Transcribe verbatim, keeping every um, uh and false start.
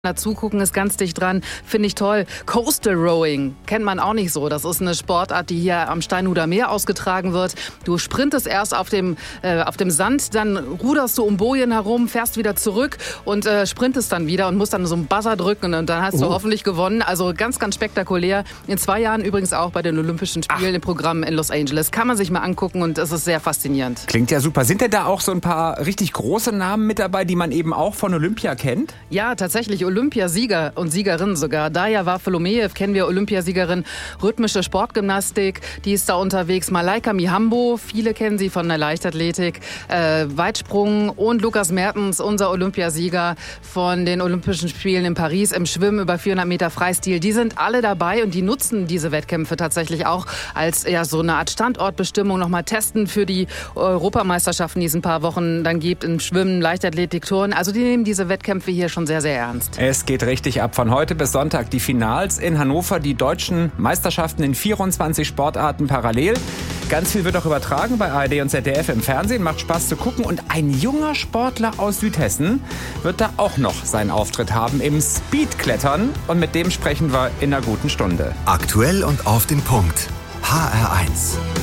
Dazu gucken ist ganz dicht dran, finde ich toll. Coastal Rowing kennt man auch nicht so. Das ist eine Sportart, die hier am Steinhuder Meer ausgetragen wird. Du sprintest erst auf dem, äh, auf dem Sand, dann ruderst du um Bojen herum, fährst wieder zurück und äh, sprintest dann wieder und musst dann so einen Buzzer drücken und dann hast du Oh. hoffentlich gewonnen. Also ganz, ganz spektakulär. In zwei Jahren übrigens auch bei den Olympischen Spielen Ach. im Programm in Los Angeles. Kann man sich mal angucken und es ist sehr faszinierend. Klingt ja super. Sind denn da auch so ein paar richtig große Namen mit dabei, die man eben auch von Olympia kennt? Ja, tatsächlich Olympiasieger und Siegerinnen sogar. Daya Wafolomejew kennen wir, Olympiasiegerin, rhythmische Sportgymnastik, die ist da unterwegs. Malaika Mihambo, viele kennen sie von der Leichtathletik, äh, Weitsprung und Lukas Mertens, unser Olympiasieger von den Olympischen Spielen in Paris im Schwimmen über vierhundert Meter Freistil. Die sind alle dabei und die nutzen diese Wettkämpfe tatsächlich auch als ja, so eine Art Standortbestimmung, nochmal testen für die Europameisterschaften, die es ein paar Wochen dann gibt im Schwimmen, Leichtathletik, Turnen. Also die nehmen diese Wettkämpfe hier schon sehr, sehr ernst. Es geht richtig ab. Von heute bis Sonntag die Finals in Hannover, die deutschen Meisterschaften in vierundzwanzig Sportarten parallel. Ganz viel wird auch übertragen bei A R D und Z D F im Fernsehen. Macht Spaß zu gucken. Und ein junger Sportler aus Südhessen wird da auch noch seinen Auftritt haben im Speedklettern. Und mit dem sprechen wir in einer guten Stunde. Aktuell und auf den Punkt. H R eins.